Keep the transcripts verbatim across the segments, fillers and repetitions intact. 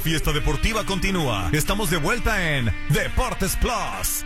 Fiesta deportiva continúa. Estamos de vuelta en Deportes Plus.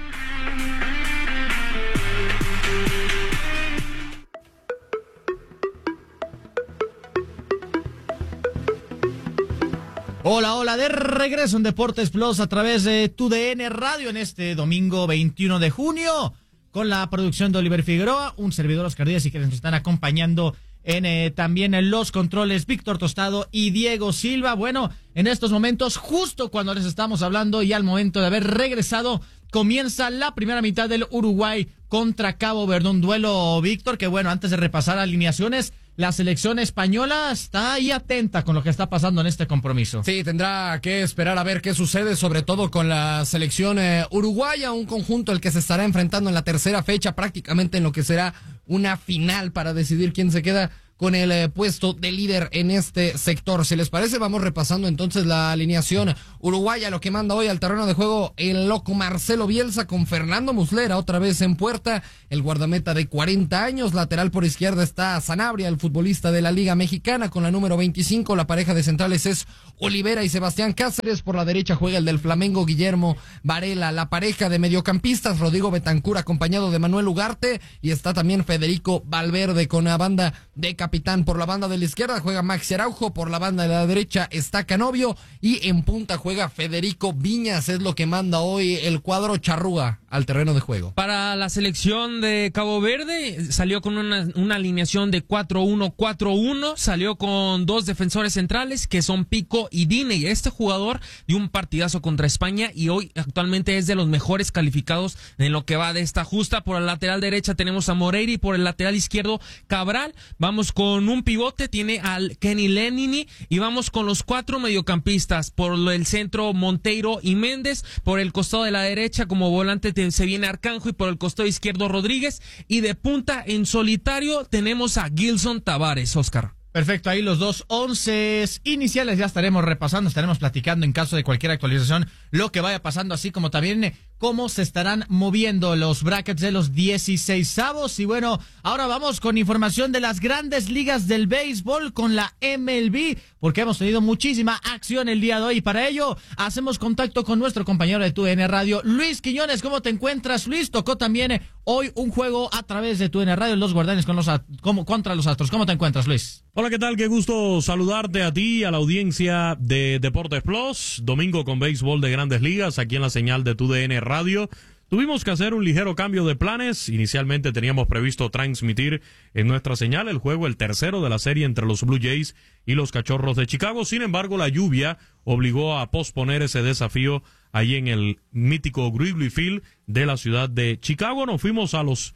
Hola, hola, de regreso en Deportes Plus a través de Tu D N Radio en este domingo veintiuno de junio, con la producción de Oliver Figueroa, un servidor Oscar Díaz y que nos están acompañando en eh, también en los controles Víctor Tostado y Diego Silva. Bueno, en estos momentos, justo cuando les estamos hablando y al momento de haber regresado, comienza la primera mitad del Uruguay contra Cabo Verde, un duelo, Víctor, que bueno, antes de repasar alineaciones, la selección española está ahí atenta con lo que está pasando en este compromiso. Sí, tendrá que esperar a ver qué sucede, sobre todo con la selección eh, uruguaya, un conjunto al que se estará enfrentando en la tercera fecha, prácticamente en lo que será una final para decidir quién se queda con el eh, puesto de líder en este sector. Si les parece, vamos repasando entonces la alineación uruguaya, lo que manda hoy al terreno de juego el loco Marcelo Bielsa, con Fernando Muslera otra vez en puerta, el guardameta de cuarenta años, lateral por izquierda está Sanabria, el futbolista de la Liga Mexicana, con la número veinticinco, la pareja de centrales es Olivera y Sebastián Cáceres, por la derecha juega el del Flamengo Guillermo Varela, la pareja de mediocampistas Rodrigo Betancur acompañado de Manuel Ugarte, y está también Federico Valverde con la banda de capitán. Por la banda de la izquierda juega Maxi Araujo, por la banda de la derecha está Canovio y en punta juega Federico Viñas. Es lo que manda hoy el cuadro charrúa al terreno de juego. Para la selección de Cabo Verde salió con una, una alineación de cuatro uno cuatro uno, salió con dos defensores centrales que son Pico y Dine, y este jugador dio un partidazo contra España y hoy actualmente es de los mejores calificados en lo que va de esta justa. Por el lateral derecha tenemos a Moreira y por el lateral izquierdo Cabral. Vamos con un pivote, tiene al Kenny Lenini, y vamos con los cuatro mediocampistas. Por el centro Monteiro y Méndez, por el costado de la derecha como volante se viene Arcanjo y por el costado izquierdo Rodríguez, y de punta en solitario tenemos a Gilson Tavares. Oscar. Perfecto, ahí los dos once iniciales ya estaremos repasando, estaremos platicando en caso de cualquier actualización lo que vaya pasando, así como también cómo se estarán moviendo los brackets de los dieciseisavos. Y bueno, ahora vamos con información de las grandes ligas del béisbol con la M L B, porque hemos tenido muchísima acción el día de hoy, y para ello hacemos contacto con nuestro compañero de Tu D N Radio, Luis Quiñones. ¿Cómo te encuentras, Luis? Tocó también hoy un juego a través de Tu D N Radio, los Guardianes con los, como, contra los Astros. ¿Cómo te encuentras, Luis? Hola, ¿qué tal? Qué gusto saludarte a ti y a la audiencia de Deportes Plus. Domingo con béisbol de Grandes Ligas aquí en la señal de Tu D N Radio. Tuvimos que hacer un ligero cambio de planes. Inicialmente teníamos previsto transmitir en nuestra señal el juego, el tercero de la serie entre los Blue Jays y los Cachorros de Chicago. Sin embargo, la lluvia obligó a posponer ese desafío ahí en el mítico Wrigley Field de la ciudad de Chicago. Nos fuimos a los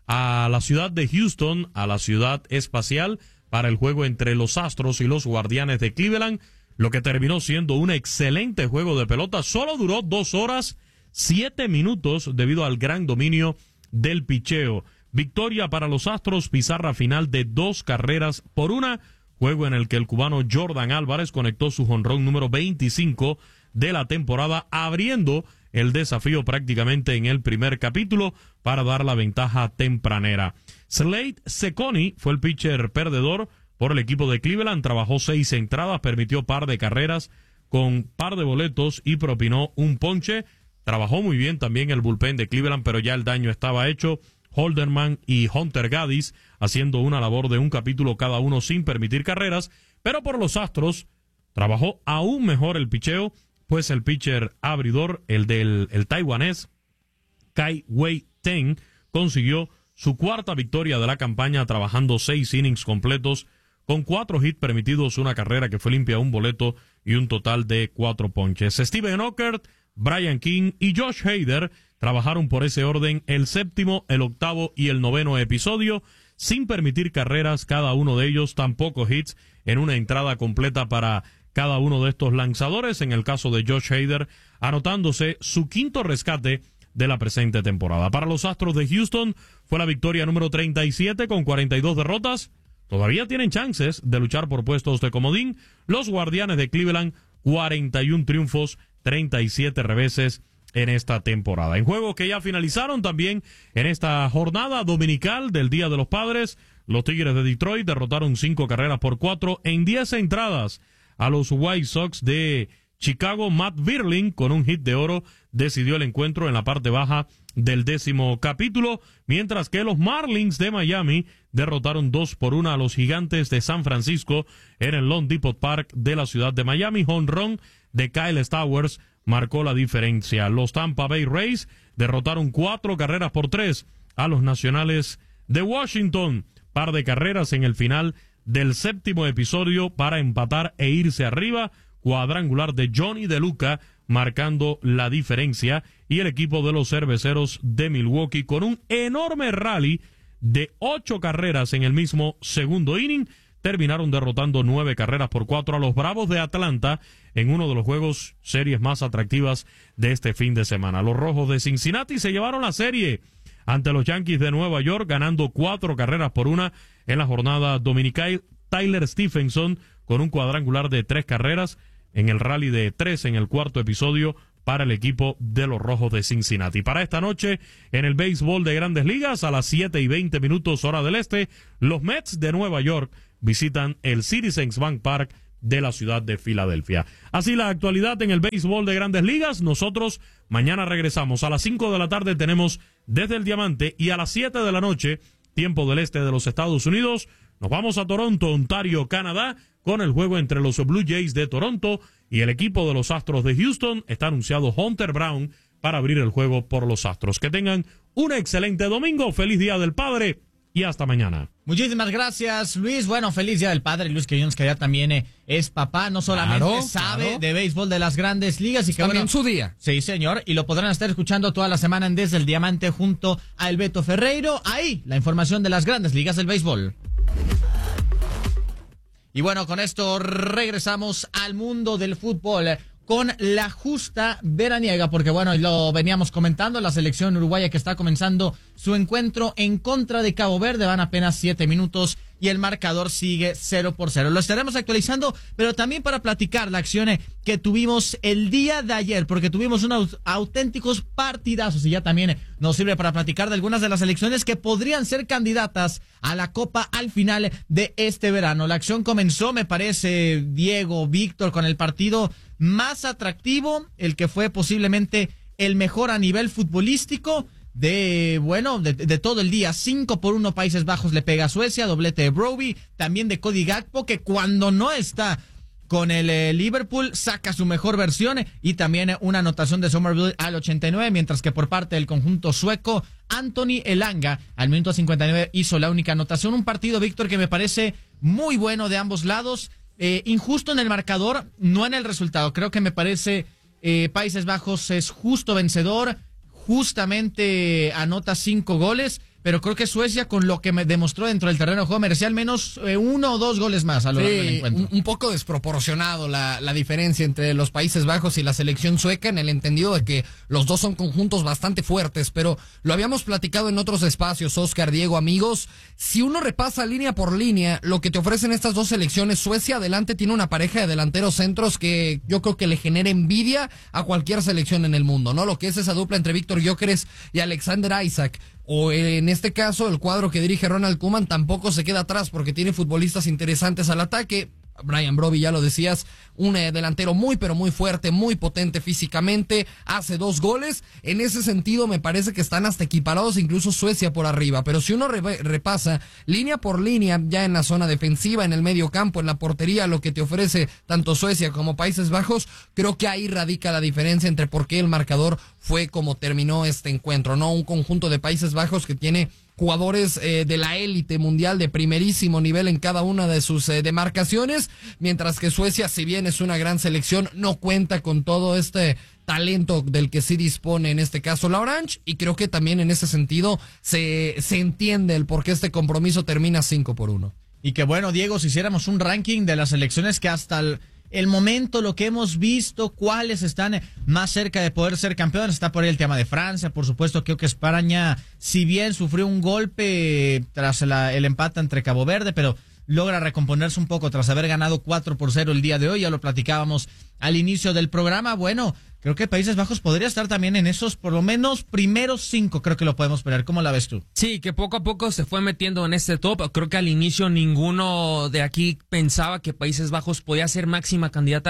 a la ciudad de Houston, a la ciudad espacial, para el juego entre los Astros y los Guardianes de Cleveland, lo que terminó siendo un excelente juego de pelota. Solo duró dos horas, siete minutos, debido al gran dominio del picheo. Victoria para los Astros, pizarra final de dos carreras por una, juego en el que el cubano Jordan Álvarez conectó su jonrón número veinticinco de la temporada, abriendo el desafío prácticamente en el primer capítulo para dar la ventaja tempranera. Slade Cecconi fue el pitcher perdedor por el equipo de Cleveland, trabajó seis entradas, permitió par de carreras con par de boletos y propinó un ponche. Trabajó muy bien también el bullpen de Cleveland, pero ya el daño estaba hecho. Holderman y Hunter Gaddis haciendo una labor de un capítulo cada uno sin permitir carreras, pero por los Astros trabajó aún mejor el picheo, pues el pitcher abridor, el del el taiwanés Kai Wei Teng, consiguió su cuarta victoria de la campaña trabajando seis innings completos con cuatro hits permitidos, una carrera que fue limpia, un boleto y un total de cuatro ponches. Steven Ockert, Brian King y Josh Hader trabajaron por ese orden el séptimo, el octavo y el noveno episodio, sin permitir carreras cada uno de ellos, tampoco hits en una entrada completa para cada uno de estos lanzadores. En el caso de Josh Hader, anotándose su quinto rescate de la presente temporada. Para los Astros de Houston fue la victoria número treinta y siete con cuarenta y dos derrotas. Todavía tienen chances de luchar por puestos de comodín. Los Guardianes de Cleveland, cuarenta y uno triunfos, treinta y siete reveses en esta temporada. En juegos que ya finalizaron también en esta jornada dominical del Día de los Padres, los Tigres de Detroit derrotaron cinco carreras por cuatro en diez entradas a los White Sox de Chicago, Matt Birling, con un hit de oro, decidió el encuentro en la parte baja del décimo capítulo, mientras que los Marlins de Miami derrotaron dos por una a los Gigantes de San Francisco en el Lone Depot Park de la ciudad de Miami. Jonrón de Kyle Stowers marcó la diferencia. Los Tampa Bay Rays derrotaron cuatro carreras por tres a los Nacionales de Washington. Par de carreras en el final del séptimo episodio para empatar e irse arriba. Cuadrangular de Johnny De Luca marcando la diferencia, y el equipo de los Cerveceros de Milwaukee con un enorme rally de ocho carreras en el mismo segundo inning terminaron derrotando nueve carreras por cuatro a los Bravos de Atlanta en uno de los juegos series más atractivas de este fin de semana. Los Rojos de Cincinnati se llevaron la serie ante los Yankees de Nueva York, ganando cuatro carreras por una en la jornada dominical. Tyler Stephenson con un cuadrangular de tres carreras en el rally de tres en el cuarto episodio para el equipo de los Rojos de Cincinnati. Para esta noche, en el béisbol de Grandes Ligas, a las siete y veinte minutos hora del este, los Mets de Nueva York visitan el Citizens Bank Park de la ciudad de Filadelfia. Así la actualidad en el béisbol de Grandes Ligas. Nosotros mañana regresamos. A las cinco de la tarde tenemos Desde el Diamante, y a las siete de la noche, tiempo del este de los Estados Unidos, nos vamos a Toronto, Ontario, Canadá, con el juego entre los Blue Jays de Toronto y el equipo de los Astros de Houston. Está anunciado Hunter Brown para abrir el juego por los Astros. Que tengan un excelente domingo, feliz Día del Padre y hasta mañana. Muchísimas gracias, Luis. Bueno, feliz Día del Padre, Luis Quiñones, que ya también eh, es papá, no solamente Claro, sabe claro. de béisbol de las Grandes Ligas, y que Está bueno, en su día. Sí, señor, y lo podrán estar escuchando toda la semana en Desde el Diamante junto a El Beto Ferreiro. Ahí, la información de las Grandes Ligas del béisbol. Y bueno, con esto regresamos al mundo del fútbol con la justa veraniega, porque bueno, lo veníamos comentando, la selección uruguaya que está comenzando su encuentro en contra de Cabo Verde, van apenas siete minutos y el marcador sigue cero por cero. Lo estaremos actualizando, pero también para platicar la acción que tuvimos el día de ayer, porque tuvimos unos auténticos partidazos, y ya también nos sirve para platicar de algunas de las selecciones que podrían ser candidatas a la Copa al final de este verano. La acción comenzó, me parece, Diego, Víctor, con el partido más atractivo, el que fue posiblemente el mejor a nivel futbolístico de, bueno, de, de todo el día. Cinco por uno Países Bajos le pega a Suecia, doblete de Broby, también de Cody Gakpo, que cuando no está con el eh, Liverpool saca su mejor versión, y también eh, una anotación de Somerville al ochenta y nueve, mientras que por parte del conjunto sueco, Anthony Elanga al minuto cincuenta y nueve hizo la única anotación. Un partido, Víctor, que me parece muy bueno de ambos lados, eh, injusto en el marcador, no en el resultado. Creo que me parece eh, Países Bajos es justo vencedor, justamente anota cinco goles, pero creo que Suecia, con lo que me demostró dentro del terreno de juego, merecía al menos eh, uno o dos goles más a lo largo del Sí, encuentro. un, un poco desproporcionado la, la diferencia entre los Países Bajos y la selección sueca, en el entendido de que los dos son conjuntos bastante fuertes, pero lo habíamos platicado en otros espacios, Oscar, Diego, amigos. Si uno repasa línea por línea lo que te ofrecen estas dos selecciones, Suecia adelante tiene una pareja de delanteros centros que yo creo que le genera envidia a cualquier selección en el mundo, ¿no? Lo que es esa dupla entre Víctor Gyökeres y Alexander Isaac. O en este caso, el cuadro que dirige Ronald Koeman tampoco se queda atrás, porque tiene futbolistas interesantes al ataque. Brian Broby, ya lo decías, un eh, delantero muy pero muy fuerte, muy potente físicamente, hace dos goles. En ese sentido me parece que están hasta equiparados, incluso Suecia por arriba. Pero si uno re repasa línea por línea, ya en la zona defensiva, en el medio campo, en la portería, lo que te ofrece tanto Suecia como Países Bajos, creo que ahí radica la diferencia entre por qué el marcador fue como terminó este encuentro, ¿no? Un conjunto de Países Bajos que tiene jugadores eh, de la élite mundial de primerísimo nivel en cada una de sus eh, demarcaciones, mientras que Suecia, si bien es una gran selección, no cuenta con todo este talento del que sí dispone en este caso la Orange, y creo que también en ese sentido se, se entiende el por qué este compromiso termina cinco por uno. Y que bueno, Diego, si hiciéramos un ranking de las selecciones que hasta el, el momento, lo que hemos visto, cuáles están más cerca de poder ser campeones, está por ahí el tema de Francia, por supuesto. Creo que España, si bien sufrió un golpe tras la, el empate entre Cabo Verde, pero logra recomponerse un poco tras haber ganado cuatro por cero el día de hoy, ya lo platicábamos al inicio del programa. Bueno, creo que Países Bajos podría estar también en esos, por lo menos, primeros cinco, creo que lo podemos esperar. ¿Cómo la ves tú? Sí, que poco a poco se fue metiendo en este top. Creo que al inicio ninguno de aquí pensaba que Países Bajos podía ser máxima candidata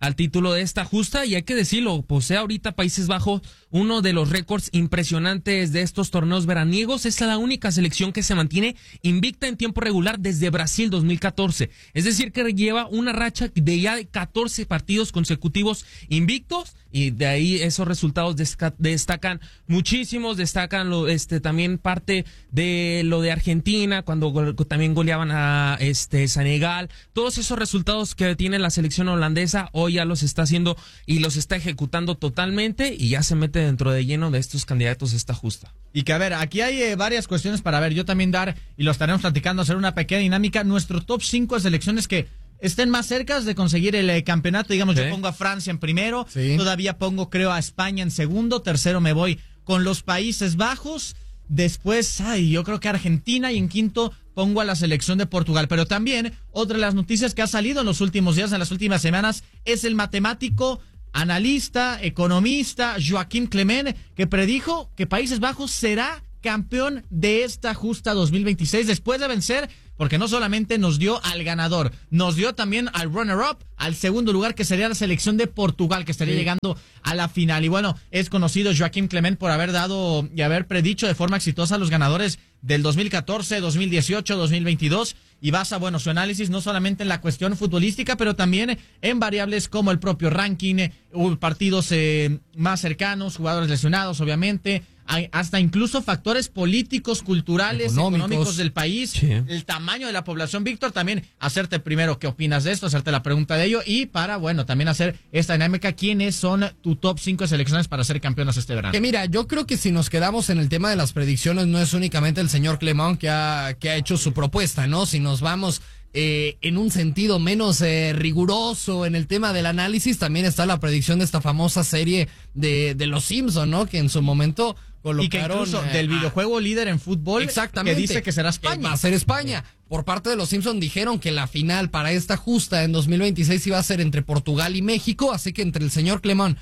al título de esta justa, y hay que decirlo, posee ahorita Países Bajos uno de los récords impresionantes de estos torneos veraniegos. Es la única selección que se mantiene invicta en tiempo regular desde Brasil dos mil catorce. Es decir, que lleva una racha de ya de catorce partidos consecutivos invictos, y de ahí esos resultados destacan muchísimos, destacan lo, este también parte de lo de Argentina, cuando go, también goleaban a este Senegal. Todos esos resultados que tiene la selección holandesa hoy ya los está haciendo y los está ejecutando totalmente, y ya se mete dentro de lleno de estos candidatos a esta justa. Y que, a ver, aquí hay eh, varias cuestiones para ver, yo también dar, y lo estaremos platicando, hacer una pequeña dinámica, nuestro top cinco de selecciones que estén más cerca de conseguir el eh, campeonato. Digamos, sí. Yo pongo a Francia en primero, sí. Todavía pongo, creo, a España en segundo, tercero me voy con los Países Bajos, después, ay, yo creo que Argentina, y en quinto pongo a la selección de Portugal. Pero también, otra de las noticias que ha salido en los últimos días, en las últimas semanas, es el matemático, analista, economista Joaquim Clement, que predijo que Países Bajos será campeón de esta justa dos mil veintiséis después de vencer, porque no solamente nos dio al ganador, nos dio también al runner-up, al segundo lugar, que sería la selección de Portugal, que estaría sí. llegando a la final. Y bueno, es conocido Joaquim Clement por haber dado y haber predicho de forma exitosa a los ganadores del dos mil catorce, dos mil dieciocho, dos mil veintidós, y basa, bueno, su análisis no solamente en la cuestión futbolística, pero también en variables como el propio ranking, partidos eh, más cercanos, jugadores lesionados, obviamente, hay hasta incluso factores políticos, culturales, económicos, económicos del país, sí. El tamaño de la población. Víctor, también hacerte primero qué opinas de esto, hacerte la pregunta de ello, y para, bueno, también hacer esta dinámica, ¿quiénes son tu top cinco selecciones para ser campeonas este verano? Que mira, yo creo que si nos quedamos en el tema de las predicciones, no es únicamente el señor Clement que ha, que ha hecho su propuesta, ¿no? Si nos vamos eh, en un sentido menos eh, riguroso en el tema del análisis, también está la predicción de esta famosa serie de, de Los Simpson, ¿no? Que en su momento colocaron, y que incluso eh, del videojuego líder en fútbol, exactamente, que dice que será España. Que va a ser España. Por parte de los Simpson dijeron que la final para esta justa en dos mil veintiséis iba a ser entre Portugal y México, así que entre el señor Clement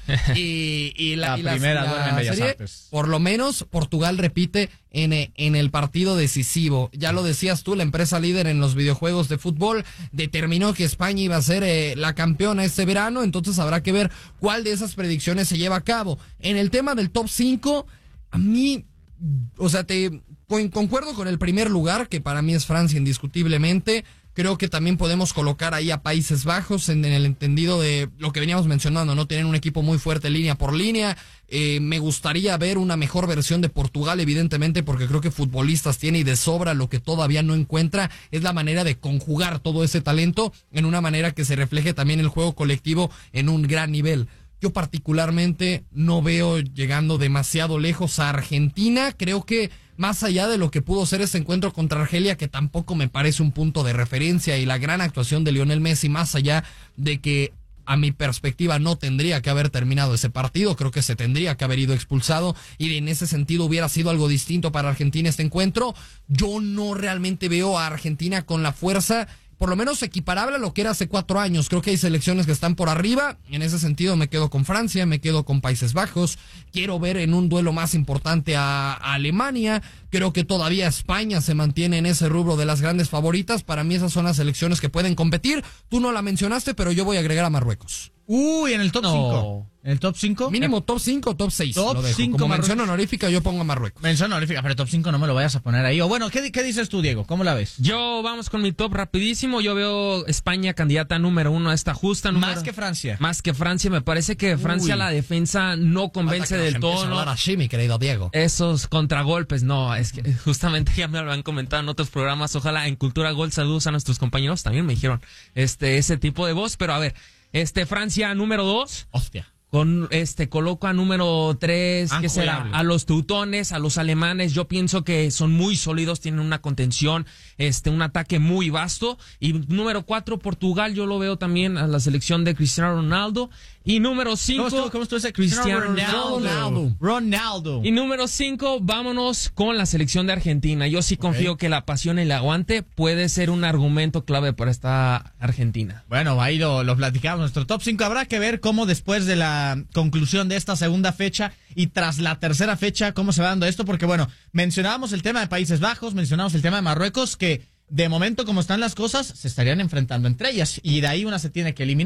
y, y la, la y primera la, la serie, por lo menos Portugal repite en, en el partido decisivo. Ya lo decías tú, la empresa líder en los videojuegos de fútbol determinó que España iba a ser eh, la campeona este verano, entonces habrá que ver cuál de esas predicciones se lleva a cabo. En el tema del top cinco, a mí, o sea, te concuerdo con el primer lugar, que para mí es Francia indiscutiblemente. Creo que también podemos colocar ahí a Países Bajos en, en el entendido de lo que veníamos mencionando, ¿no? Tienen un equipo muy fuerte línea por línea. Eh, me gustaría ver una mejor versión de Portugal, evidentemente, porque creo que futbolistas tiene y de sobra. Lo que todavía no encuentra es la manera de conjugar todo ese talento en una manera que se refleje también el juego colectivo en un gran nivel. Yo particularmente no veo llegando demasiado lejos a Argentina. Creo que más allá de lo que pudo ser ese encuentro contra Argelia, que tampoco me parece un punto de referencia, y la gran actuación de Lionel Messi, más allá de que a mi perspectiva no tendría que haber terminado ese partido, creo que se tendría que haber ido expulsado, y en ese sentido hubiera sido algo distinto para Argentina este encuentro. Yo no realmente veo a Argentina con la fuerza, por lo menos equiparable a lo que era hace cuatro años. Creo que hay selecciones que están por arriba. En ese sentido me quedo con Francia, me quedo con Países Bajos. Quiero ver en un duelo más importante a, a Alemania. Creo que todavía España se mantiene en ese rubro de las grandes favoritas. Para mí esas son las selecciones que pueden competir. Tú no la mencionaste, pero yo voy a agregar a Marruecos. Uy, en el top cinco. ¿En el top cinco? Mínimo top cinco o top seis. Top lo dejo. cinco, Como Marruecos. mención honorífica yo pongo a Marruecos. Mención honorífica, pero top cinco no me lo vayas a poner ahí. O bueno, ¿qué, ¿qué dices tú, Diego? ¿Cómo la ves? Yo vamos con mi top rapidísimo. Yo veo España candidata número uno a esta justa. Número, más que Francia. Más que Francia. Me parece que Francia, Uy. la defensa no convence del todo. ¿no? Así, mi querido Diego. Esos contragolpes, no, es que justamente ya me lo han comentado en otros programas. Ojalá en Cultura Gol, saludos a nuestros compañeros. También me dijeron este ese tipo de voz, pero a ver, este Francia número dos. Hostia. Con este coloco a número tres, ¿qué será? A los teutones, a los alemanes. Yo pienso que son muy sólidos, tienen una contención, este, un ataque muy vasto. Y número cuatro, Portugal, yo lo veo también a la selección de Cristiano Ronaldo. Y número cinco, ¿Cómo estuvo, cómo estuvo ese Cristiano Ronaldo? Ronaldo. Ronaldo. Y número cinco, vámonos con la selección de Argentina. Yo sí confío okay. que la pasión y el aguante puede ser un argumento clave para esta Argentina. Bueno, ahí lo, lo platicamos. Nuestro top cinco habrá que ver cómo después de la conclusión de esta segunda fecha y tras la tercera fecha, cómo se va dando esto, porque bueno, mencionábamos el tema de Países Bajos, mencionábamos el tema de Marruecos, que de momento como están las cosas, se estarían enfrentando entre ellas, y de ahí una se tiene que eliminar.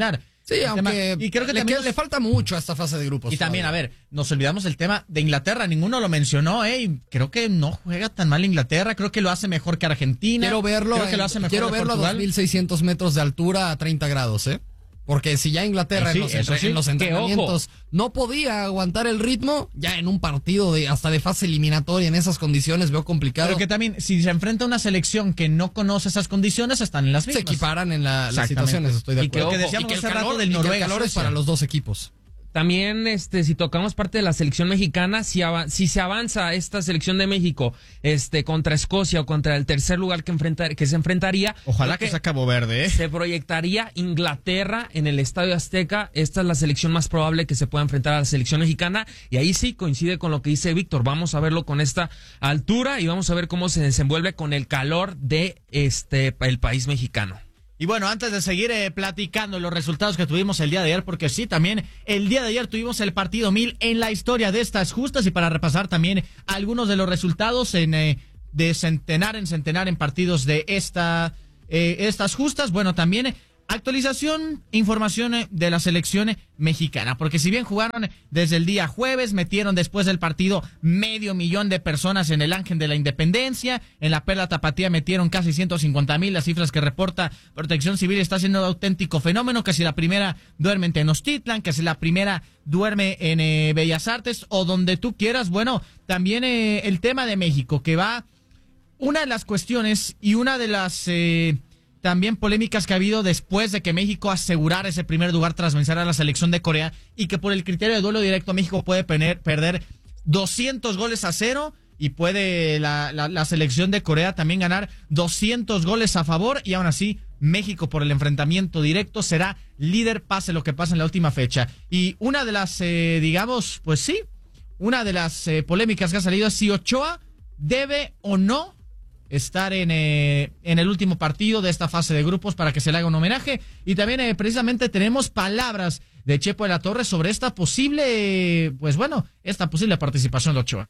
Sí, aunque y creo que le, también le falta mucho a esta fase de grupos. Y también, todavía. a ver, nos olvidamos del tema de Inglaterra, ninguno lo mencionó, ¿eh? Y creo que no juega tan mal Inglaterra, creo que lo hace mejor que Argentina. Quiero verlo, creo que en, lo hace mejor quiero que verlo a Portugal. dos mil seiscientos metros de altura a treinta grados, ¿eh? Porque si ya Inglaterra Eh, sí, en, los, eso entre- sí. en los Que, entrenamientos no podía aguantar el ritmo, ya en un partido de hasta de fase eliminatoria en esas condiciones veo complicado. Pero que también, si se enfrenta a una selección que no conoce esas condiciones, están en las se mismas. equiparan en la- las Exactamente. situaciones, estoy de Y que, acuerdo. Lo que ojo, decíamos Y que el hace rato calor, del y que el Noruega, calor es Suecia. para los dos equipos. También, este, si tocamos parte de la selección mexicana, si, ava- si se avanza esta selección de México, este, contra Escocia o contra el tercer lugar que enfrenta, que se enfrentaría, Ojalá creo que sea Cabo Verde, ¿eh? se proyectaría Inglaterra en el Estadio Azteca. Esta es la selección más probable que se pueda enfrentar a la selección mexicana. Y ahí sí coincide con lo que dice Víctor. Vamos a verlo con esta altura y vamos a ver cómo se desenvuelve con el calor de este el país mexicano. Y bueno, antes de seguir eh, platicando los resultados que tuvimos el día de ayer, porque sí, también el día de ayer tuvimos el partido mil en la historia de estas justas y para repasar también algunos de los resultados en eh, de centenar en centenar en partidos de esta eh, estas justas, bueno, también eh, actualización, información eh, de la selección mexicana, porque si bien jugaron desde el día jueves, metieron después del partido medio millón de personas en el Ángel de la Independencia, en la Perla Tapatía metieron casi ciento cincuenta mil, las cifras que reporta Protección Civil está siendo un auténtico fenómeno, que si la primera duerme en Tenochtitlan, que si la primera duerme en eh, Bellas Artes o donde tú quieras, bueno, también eh, el tema de México, que va, una de las cuestiones y una de las... Eh, también polémicas que ha habido después de que México asegurara ese primer lugar tras vencer a la selección de Corea y que por el criterio de duelo directo México puede pener, perder doscientos goles a cero y puede la, la, la selección de Corea también ganar doscientos goles a favor y aún así México por el enfrentamiento directo será líder pase lo que pase en la última fecha. Y una de las, eh, digamos, pues sí, una de las eh, polémicas que ha salido es si Ochoa debe o no estar en, eh, en el último partido de esta fase de grupos para que se le haga un homenaje. Y también eh, precisamente tenemos palabras de Chepo de la Torre sobre esta posible, eh, pues bueno, esta posible participación de Ochoa.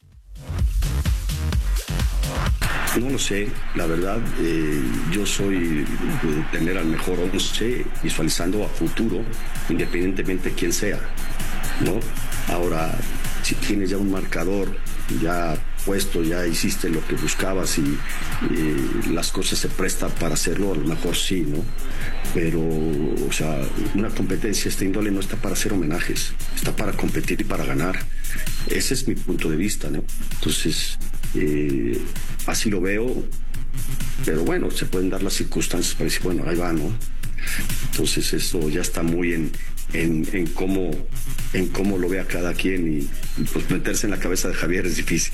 No lo sé, la verdad, eh, yo soy de tener al mejor once visualizando a futuro, independientemente de quién sea, ¿no? Ahora, si tienes ya un marcador ya puesto, ya hiciste lo que buscabas y, y las cosas se prestan para hacerlo, a lo mejor sí, ¿no? Pero, o sea, una competencia de esta índole no está para hacer homenajes, está para competir y para ganar. Ese es mi punto de vista, ¿no? Entonces, eh, así lo veo, pero bueno, se pueden dar las circunstancias para decir, bueno, ahí va, ¿no? Entonces eso ya está muy en, en, en cómo en cómo lo vea cada quien y, y pues meterse en la cabeza de Javier es difícil.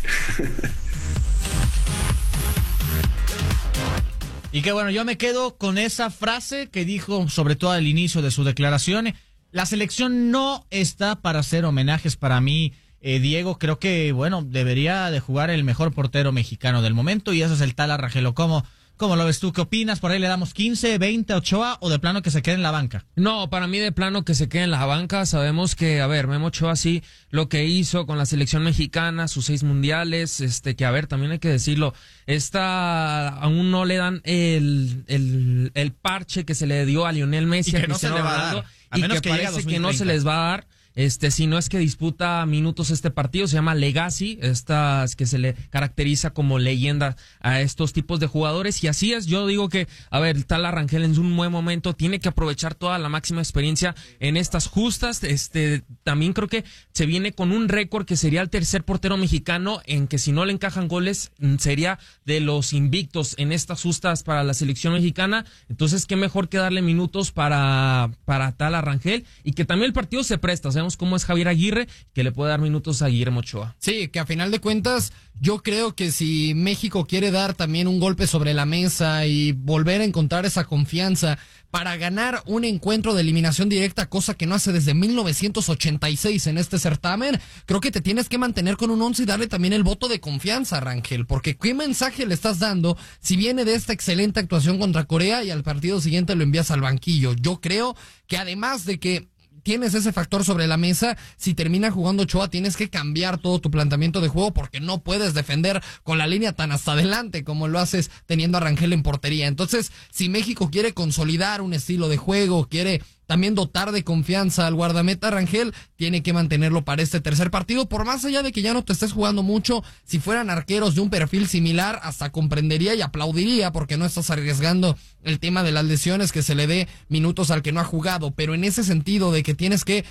Y que bueno, yo me quedo con esa frase que dijo sobre todo al inicio de su declaración. La selección no está para hacer homenajes para mí. Eh, Diego, creo que, bueno, debería de jugar el mejor portero mexicano del momento y eso es el Tala Rangel. ¿Cómo, ¿Cómo lo ves tú? ¿Qué opinas? ¿Por ahí le damos quince, veinte a Ochoa o de plano que se quede en la banca? No, para mí de plano que se quede en la banca. Sabemos que, a ver, Memo Ochoa sí, lo que hizo con la selección mexicana, sus seis mundiales, este, que a ver, también hay que decirlo, esta, aún no le dan el, el, el parche que se le dio a Lionel Messi, Y que a no se Cristiano le va a dar, Ronaldo, a y menos que que llegue a parece dos mil que no se treinta. les va a dar. Este, si no es que disputa minutos este partido, se llama Legacy, estas que se le caracteriza como leyenda a estos tipos de jugadores, y así es, yo digo que, a ver, Tala Rangel en un buen momento tiene que aprovechar toda la máxima experiencia en estas justas, este, también creo que se viene con un récord que sería el tercer portero mexicano en que si no le encajan goles, sería de los invictos en estas justas para la selección mexicana, entonces qué mejor que darle minutos para, para Tala Rangel, y que también el partido se presta, o sea, sabemos cómo es Javier Aguirre, que le puede dar minutos a Guillermo Ochoa. Sí, que a final de cuentas, yo creo que si México quiere dar también un golpe sobre la mesa y volver a encontrar esa confianza para ganar un encuentro de eliminación directa, cosa que no hace desde mil novecientos ochenta y seis en este certamen, creo que te tienes que mantener con un once y darle también el voto de confianza, Rangel, porque ¿qué mensaje le estás dando si viene de esta excelente actuación contra Corea y al partido siguiente lo envías al banquillo? Yo creo que además de que tienes ese factor sobre la mesa, si termina jugando Ochoa tienes que cambiar todo tu planteamiento de juego porque no puedes defender con la línea tan hasta adelante como lo haces teniendo a Rangel en portería. Entonces, si México quiere consolidar un estilo de juego, quiere también dotar de confianza al guardameta. Rangel tiene que mantenerlo para este tercer partido, por más allá de que ya no te estés jugando mucho. Si fueran arqueros de un perfil similar, hasta comprendería y aplaudiría, porque no estás arriesgando el tema de las lesiones, que se le dé minutos al que no ha jugado, pero en ese sentido de que tienes que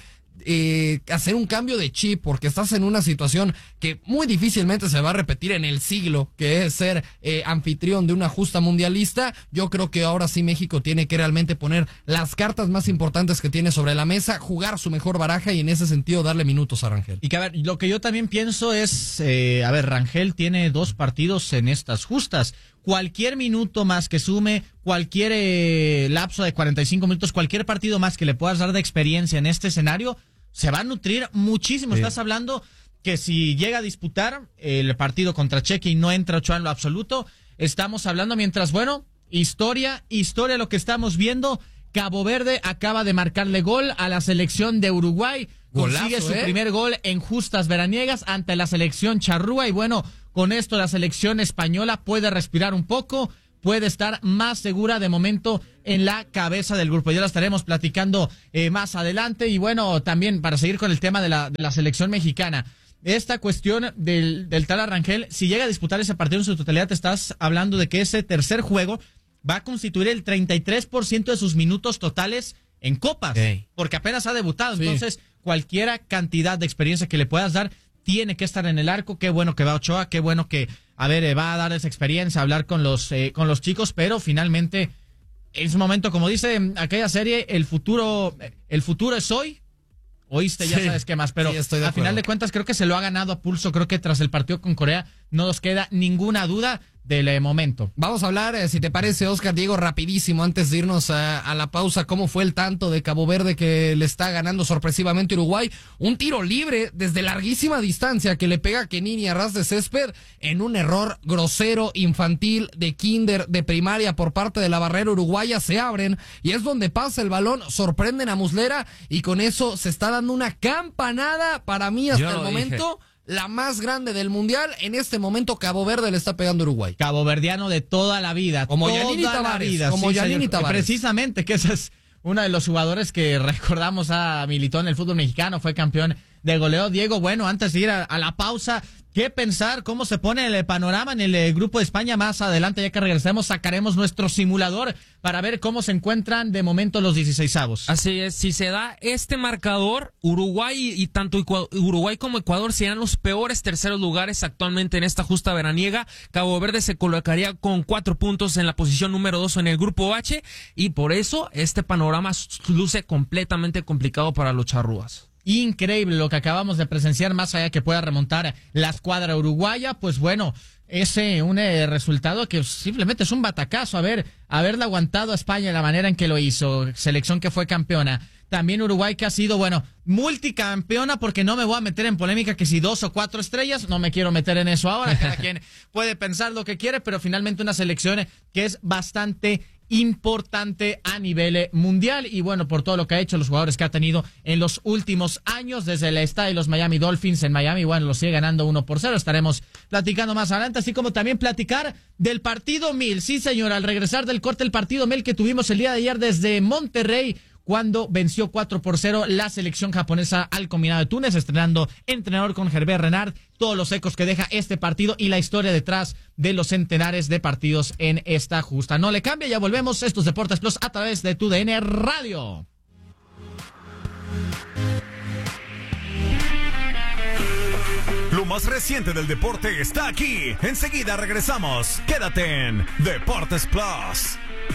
Eh, hacer un cambio de chip, porque estás en una situación que muy difícilmente se va a repetir en el siglo, que es ser eh, anfitrión de una justa mundialista. Yo creo que ahora sí México tiene que realmente poner las cartas más importantes que tiene sobre la mesa, jugar su mejor baraja y en ese sentido darle minutos a Rangel. Y que a ver, lo que yo también pienso es, eh, a ver, Rangel tiene dos partidos en estas justas. Cualquier minuto más que sume, cualquier eh, lapso de cuarenta y cinco minutos, cualquier partido más que le puedas dar de experiencia en este escenario, se va a nutrir muchísimo. Sí. Estás hablando que si llega a disputar el partido contra Chequia y no entra Ochoa en lo absoluto, estamos hablando mientras, bueno, historia, historia lo que estamos viendo. Cabo Verde acaba de marcarle gol a la selección de Uruguay. Golazo, consigue su ¿eh? primer gol en justas veraniegas ante la selección charrúa y bueno, con esto la selección española puede respirar un poco, puede estar más segura de momento en la cabeza del grupo. Ya lo estaremos platicando eh, más adelante y bueno, también para seguir con el tema de la, de la selección mexicana. Esta cuestión del, del tal Rangel, si llega a disputar ese partido en su totalidad, te estás hablando de que ese tercer juego va a constituir el treinta y tres por ciento de sus minutos totales en copas, okay, porque apenas ha debutado. Sí. Entonces, cualquiera cantidad de experiencia que le puedas dar tiene que estar en el arco. Qué bueno que va Ochoa, qué bueno que, a ver, eh, va a dar esa experiencia, hablar con los eh, con los chicos, pero finalmente, en su momento, como dice aquella serie, el futuro, el futuro es hoy. Oíste, ya sí, sabes qué más, pero sí, a final de cuentas creo que se lo ha ganado a pulso. Creo que tras el partido con Corea no nos queda ninguna duda del eh, momento. Vamos a hablar, eh, si te parece, Oscar Diego, rapidísimo, antes de irnos a, a la pausa, cómo fue el tanto de Cabo Verde que le está ganando sorpresivamente Uruguay. Un tiro libre desde larguísima distancia que le pega a Kenini a ras de césped en un error grosero, infantil, de kinder, de primaria por parte de la barrera uruguaya. Se abren y es donde pasa el balón, sorprenden a Muslera y con eso se está dando una campanada, para mí hasta el momento dije. La más grande del mundial. En este momento Cabo Verde le está pegando a Uruguay. Caboverdiano de toda la vida. Como toda Yanini Tavares. Vida, como sí, Yanini Tavares. Precisamente, que ese es uno de los jugadores que recordamos a militó en el fútbol mexicano. Fue campeón de goleo. Diego, bueno, antes de ir a, a la pausa, ¿qué pensar? ¿Cómo se pone el panorama en el eh, grupo de España? Más adelante, ya que regresemos, sacaremos nuestro simulador para ver cómo se encuentran de momento los dieciseisavos. Así es, si se da este marcador, Uruguay y, y tanto Uruguay como Ecuador serán los peores terceros lugares actualmente en esta justa veraniega. Cabo Verde se colocaría con cuatro puntos en la posición número dos en el grupo H y por eso este panorama luce completamente complicado para los charrúas. Increíble lo que acabamos de presenciar, más allá que pueda remontar la escuadra uruguaya, pues bueno, ese un eh, resultado que simplemente es un batacazo, a ver, haberle aguantado a España de la manera en que lo hizo, selección que fue campeona. También Uruguay que ha sido, bueno, multicampeona, porque no me voy a meter en polémica que si dos o cuatro estrellas, no me quiero meter en eso ahora, cada quien puede pensar lo que quiere, pero finalmente una selección que es bastante importante a nivel mundial y bueno, por todo lo que ha hecho, los jugadores que ha tenido en los últimos años, desde el estadio de los Miami Dolphins en Miami, bueno, lo sigue ganando uno por cero, estaremos platicando más adelante, así como también platicar del partido mil, sí señor, al regresar del corte el partido mil que tuvimos el día de ayer desde Monterrey, cuando venció cuatro por cero la selección japonesa al combinado de Túnez, estrenando entrenador con Herbert Renard, todos los ecos que deja este partido y la historia detrás de los centenares de partidos en esta justa. No le cambia, ya volvemos, estos Deportes Plus a través de tu D N Radio. Lo más reciente del deporte está aquí. Enseguida regresamos. Quédate en Deportes Plus.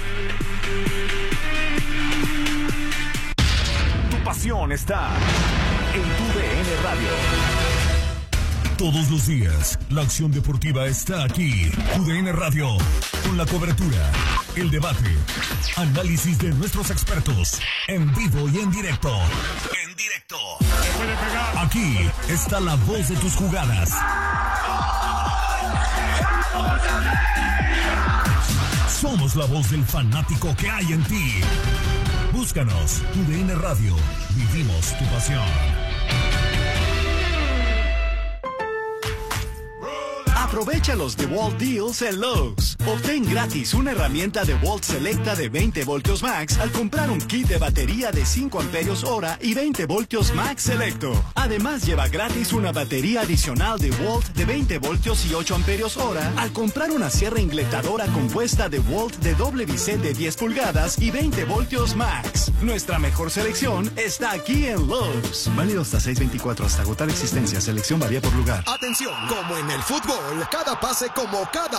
Tu pasión está en tu D N Radio. Todos los días, la acción deportiva está aquí. Tu D N Radio, con la cobertura, el debate, análisis de nuestros expertos, en vivo y en directo. En directo. Aquí está la voz de tus jugadas. Somos la voz del fanático que hay en ti. Búscanos, tu D N Radio. Vivimos tu pasión. Aprovecha los DeWalt Deals en Lowe's. Obtén gratis una herramienta DeWalt Selecta de veinte voltios max al comprar un kit de batería de cinco amperios hora y veinte voltios max Selecto. Además, lleva gratis una batería adicional DeWalt de veinte voltios y ocho amperios hora al comprar una sierra ingletadora compuesta DeWalt de doble bisel de diez pulgadas y veinte voltios max. Nuestra mejor selección está aquí en Lowe's. Válido hasta seis veinticuatro, hasta agotar existencia. Selección varía por lugar. Atención, como en el fútbol, cada pase como cada